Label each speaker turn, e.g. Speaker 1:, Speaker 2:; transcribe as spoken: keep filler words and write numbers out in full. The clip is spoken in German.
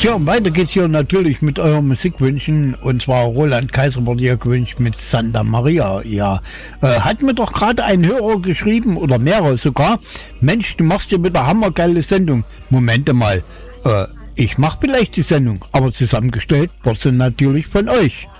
Speaker 1: Tja, und weiter geht's hier natürlich mit euren Musikwünschen. Und zwar Roland Kaiser wurde hier gewünscht mit Santa Maria. Ja, äh, hat mir doch gerade ein Hörer geschrieben, oder mehrere sogar. Mensch, du machst ja wieder hammergeile Sendung. Momente mal, äh, ich mache vielleicht die Sendung, aber zusammengestellt wird sie natürlich von euch.